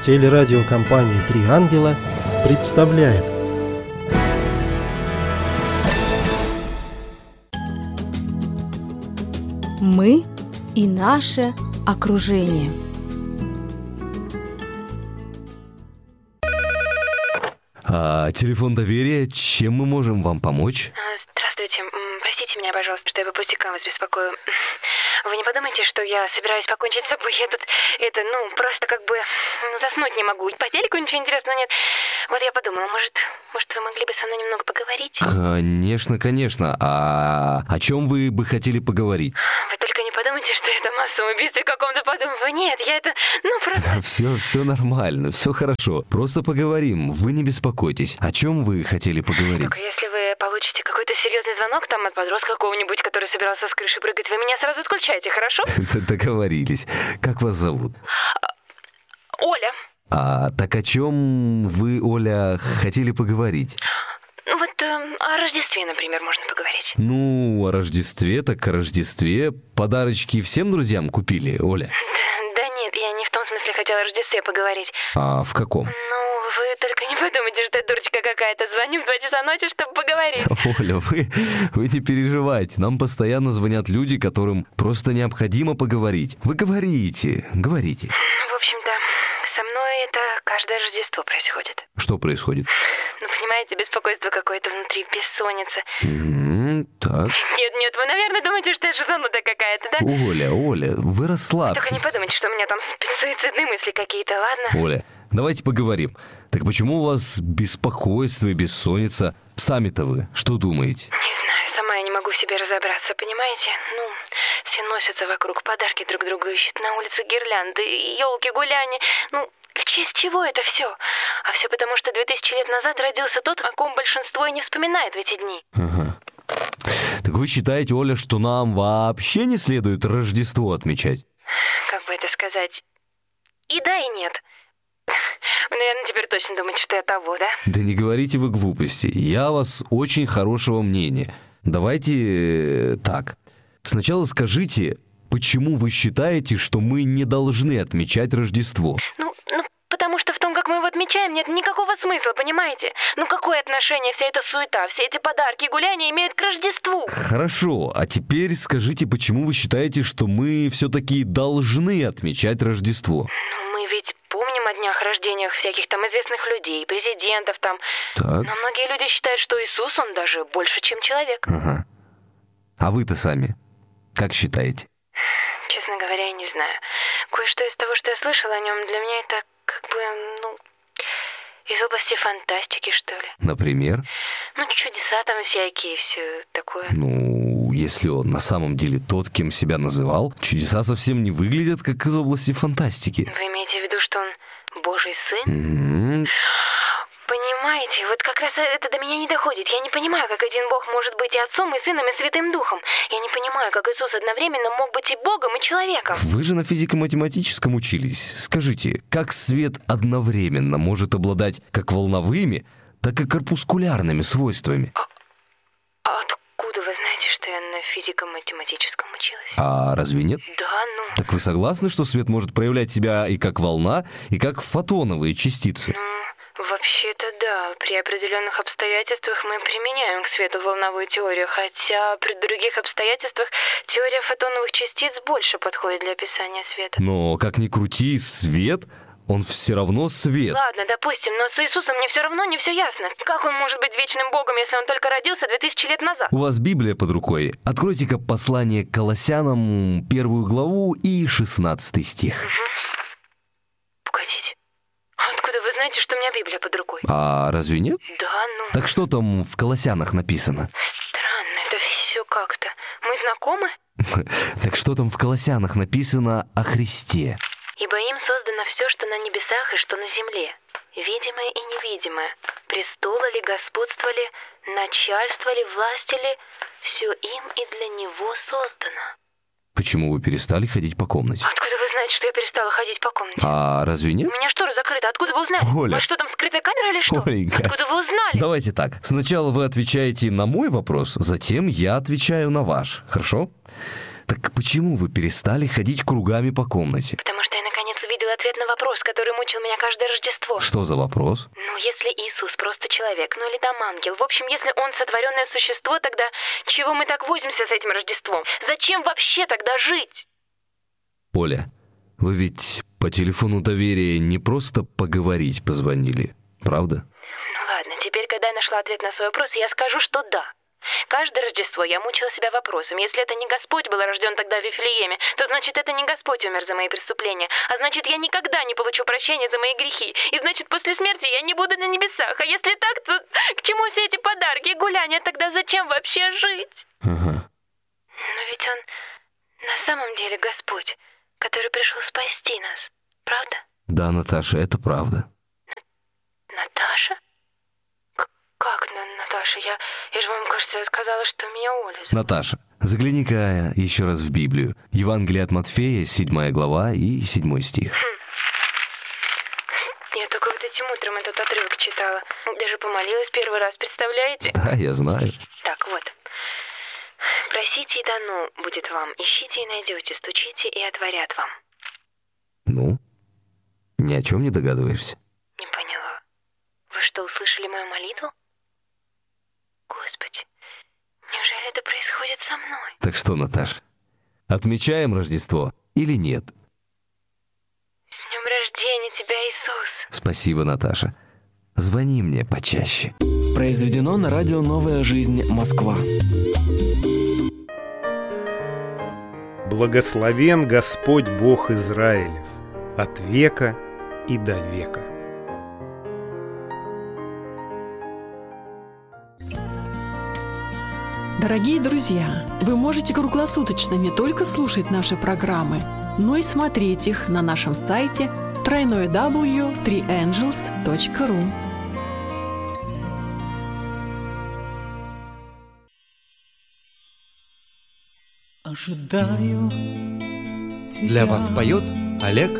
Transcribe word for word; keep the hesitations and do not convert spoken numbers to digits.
Телерадиокомпания «Три ангела» представляет. Мы и наше окружение. А, телефон доверия, чем мы можем вам помочь? Здравствуйте, простите меня, пожалуйста, что я по пустякам вас беспокою. Вы не подумайте, что я собираюсь покончить с собой. Я тут, это, ну, просто как бы заснуть не могу. По телеку ничего интересного нет. Вот я подумала, может, может, вы могли бы со мной немного поговорить? Конечно, конечно. А о чем вы бы хотели поговорить? Вы только не подумайте, что это массовое убийство каком-то подумываю. Нет, я это, ну, просто... Да, все, все нормально, все хорошо. Просто поговорим, вы не беспокойтесь. О чем вы хотели поговорить? Только если вы получите какой-то серьезный звонок там от подростка какого-нибудь, который собирался с крыши прыгать, вы меня сразу отключаете, хорошо? Договорились. Как вас зовут? Оля. А так о чем вы, Оля, хотели поговорить? Вот э, о Рождестве, например, можно поговорить. Ну, о Рождестве, так о Рождестве. Подарочки всем друзьям купили, Оля? Да, да нет, я не в том смысле хотела о Рождестве поговорить. А в каком? Ну, вы только не подумайте, что я дурочка какая-то. Звоню в два часа ночи, чтобы поговорить. Оля, вы, вы не переживайте. Нам постоянно звонят люди, которым просто необходимо поговорить. Вы говорите, говорите. В общем-то, со мной это каждое Рождество происходит. Что происходит? Ну, понимаете, беспокойство какое-то внутри, бессонница. Mm, так. Нет, нет, вы, наверное, думаете, что я шизанутая какая-то, да? Оля, Оля, вы расслабьтесь. Только не подумайте, что у меня там суицидные мысли какие-то, ладно? Оля, давайте поговорим. Так почему у вас беспокойство и бессонница? Сами-то вы что думаете? Не знаю, сама я не могу в себе разобраться, понимаете? Ну, все носятся вокруг, подарки друг другу ищут, на улице гирлянды, елки, гуляния. Ну, в честь чего это все? А все потому, что две тысячи лет назад родился тот, о ком большинство и не вспоминает в эти дни. Ага. Так вы считаете, Оля, что нам вообще не следует Рождество отмечать? Как бы это сказать? И да, и нет. Вы, наверное, теперь точно думаете, что я того, да? Да не говорите вы глупости. Я о вас очень хорошего мнения. Давайте так. Сначала скажите, почему вы считаете, что мы не должны отмечать Рождество? Ну, ну, потому что в том, как мы его отмечаем, нет никакого смысла, понимаете? Ну, какое отношение вся эта суета, все эти подарки и гуляния имеют к Рождеству? Хорошо, а теперь скажите, почему вы считаете, что мы все-таки должны отмечать Рождество? Ну, мы ведь помним о днях рождениях всяких там известных людей, президентов там. Так. Но многие люди считают, что Иисус, он даже больше, чем человек. Ага. А вы-то сами как считаете? Честно говоря, я не знаю. Кое-что из того, что я слышала о нем, для меня это как бы, ну, из области фантастики, что ли. Например? Ну, чудеса там всякие, все такое. Ну, если он на самом деле тот, кем себя называл, чудеса совсем не выглядят, как из области фантастики. Вы имеете в виду, что он Божий сын? Mm-hmm. Понимаете, вот как раз это до меня не доходит. Я не понимаю, как один Бог может быть и Отцом, и Сыном, и Святым Духом. Я не понимаю, как Иисус одновременно мог быть и Богом, и человеком. Вы же на физико-математическом учились. Скажите, как свет одновременно может обладать как волновыми, так и корпускулярными свойствами? А, а откуда вы знаете, что я на физико-математическом училась? А разве нет? Да, ну... Так вы согласны, что свет может проявлять себя и как волна, и как фотоновые частицы? Ну... Вообще-то да, при определенных обстоятельствах мы применяем к свету волновую теорию, хотя при других обстоятельствах теория фотоновых частиц больше подходит для описания света. Но как ни крути, свет, он все равно свет. Ладно, допустим, но с Иисусом мне все равно не все ясно. Как он может быть вечным Богом, если он только родился две тысячи лет назад? У вас Библия под рукой. Откройте-ка послание к Колоссянам, первую главу и шестнадцатый стих. Угу. Погодите. Откуда вы знаете, что у меня Библия под рукой? А разве нет? Да, ну... Так что там в Колоссянах написано? Странно, это все как-то. Мы знакомы? Так что там в Колоссянах написано о Христе? Ибо им создано все, что на небесах и что на земле, видимое и невидимое, престолы ли, господство ли, начальство ли, власти ли, все им и для него создано. Почему вы перестали ходить по комнате? Откуда вы знаете, что я перестала ходить по комнате? А разве нет? У меня штора закрыта, откуда вы узнали? Оля. У вас что, там скрытая камера или что? Оленька. Откуда вы узнали? Давайте так, сначала вы отвечаете на мой вопрос, затем я отвечаю на ваш, хорошо? Так почему вы перестали ходить кругами по комнате? Потому что я наконец увидел ответ на вопрос, который мучил меня каждое Рождество. Что за вопрос? Ну, если Иисус просто человек, ну или там ангел. В общем, если он сотворенное существо, тогда чего мы так возимся с этим Рождеством? Зачем вообще тогда жить? Оля, вы ведь по телефону доверия не просто поговорить позвонили, правда? Ну ладно, теперь, когда я нашла ответ на свой вопрос, я скажу, что да. Каждое Рождество я мучила себя вопросом. Если это не Господь был рожден тогда в Вифлееме, то значит, это не Господь умер за мои преступления. А значит, я никогда не получу прощения за мои грехи. И значит, после смерти я не буду на небесах. А если так, то к чему все эти подарки и гуляния? Тогда зачем вообще жить? Ага. Но ведь он на самом деле Господь, который пришел спасти нас. Правда? Да, Наташа, это правда. Наташа? Как, Наташа? Я, я же вам, кажется, сказала, что меня Оля зовут. Наташа, загляни-ка еще раз в Библию. Евангелие от Матфея, седьмая глава и седьмой стих. Хм. Я только вот этим утром этот отрывок читала. Даже помолилась первый раз, представляете? Да, я знаю. Так вот. Просите, и дано будет вам. Ищите и найдете, стучите и отворят вам. Ну, ни о чем не догадываешься? Не поняла. Вы что, услышали мою молитву? Господи, неужели это происходит со мной? Так что, Наташа, отмечаем Рождество или нет? С днем рождения тебя, Иисус! Спасибо, Наташа. Звони мне почаще. Произведено на радио «Новая жизнь. Москва». Благословен Господь Бог Израилев от века и до века. Дорогие друзья, вы можете круглосуточно не только слушать наши программы, но и смотреть их на нашем сайте дабл ю дабл ю дабл ю точка три энджелс точка ру. Ожидаю. Для вас поет Олег